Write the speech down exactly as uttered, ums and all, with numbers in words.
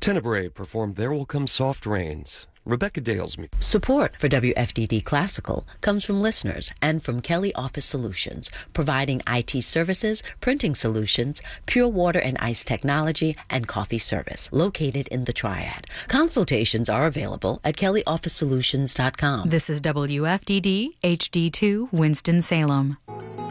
Tenebrae performed There Will Come Soft Rains. Rebecca Dale's music. Support for W F D D Classical comes from listeners and from Kelly Office Solutions, providing I T services, printing solutions, pure water and ice technology, and coffee service, located in the Triad. Consultations are available at kelly office solutions dot com. This is W F D D H D two Winston-Salem.